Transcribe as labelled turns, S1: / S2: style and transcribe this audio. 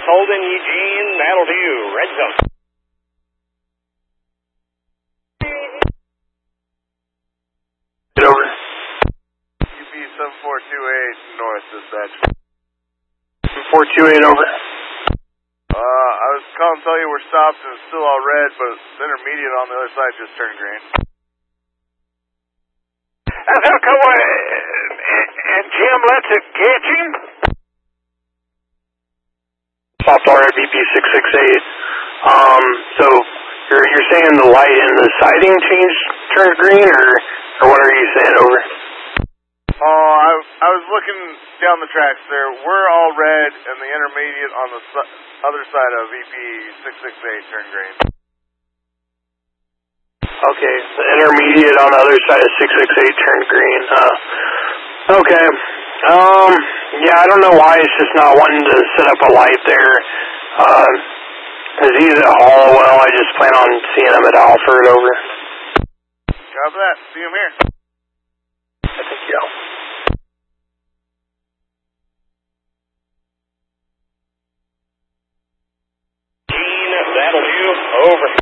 S1: Holden, Eugene, that'll do. Red zone.
S2: Get over.
S3: UP 7428 north, dispatch.
S2: 428 over.
S3: I was calling to tell you we're stopped and it's still all red, but the intermediate on the other side just turned green.
S1: And Jim lets it catch him?
S2: Soft RVP 668. So you're saying the light in the siding turned green, or what are you saying? Over.
S3: Oh, I was looking down the tracks there. We're all red, and the intermediate on the other side of VP 668 turned green.
S2: Okay, the intermediate on the other side of 668 turned green. Okay. Yeah, I don't know why it's just not wanting to set up a light there. Because he's at Hollowell. I just plan on seeing him at Alfred. Over.
S3: Copy that. See him here.
S2: I think, yeah.
S1: Gene, that'll do. Over.